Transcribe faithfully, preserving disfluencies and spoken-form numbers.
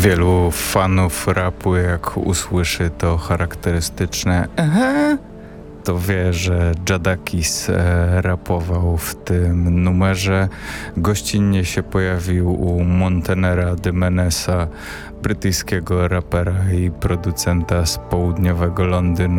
Wielu fanów rapu, jak usłyszy to charakterystyczne aha, to wie, że Jadakiss e, rapował w tym numerze. Gościnnie się pojawił u Montenera de Menesa, brytyjskiego rapera i producenta z południowego Londynu.